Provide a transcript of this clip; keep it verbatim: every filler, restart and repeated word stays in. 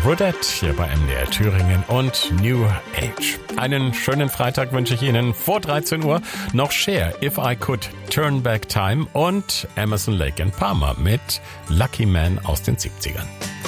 Rudette hier bei M D R Thüringen und New Age. Einen schönen Freitag wünsche ich Ihnen. Vor dreizehn Uhr noch Cher, If I Could Turn Back Time und Emerson, Lake and Palmer mit Lucky Man aus den siebzigern.